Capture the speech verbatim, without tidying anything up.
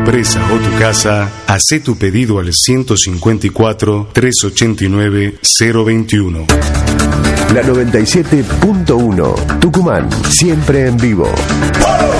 empresa o tu casa, hacé tu pedido al ciento cincuenta y cuatro, trescientos ochenta y nueve, cero veintiuno. La noventa y siete punto uno, Tucumán, siempre en vivo.